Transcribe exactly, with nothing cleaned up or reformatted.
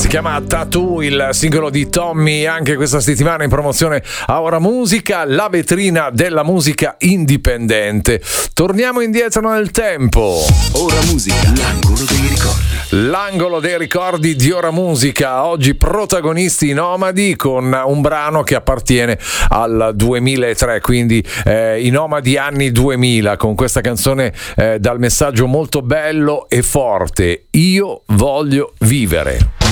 chiama Tattoo, il singolo di Tommy, anche questa settimana in promozione a Ora Musica, la vetrina della musica indipendente. Torniamo indietro nel tempo. Ora Musica, l'angolo dei ricordi. L'angolo dei ricordi di Ora Musica, oggi protagonisti Nomadi con un brano che appartiene al duemilatré, quindi eh, i Nomadi anni duemila, con questa canzone eh, dal messaggio molto bello e forte: io voglio vivere.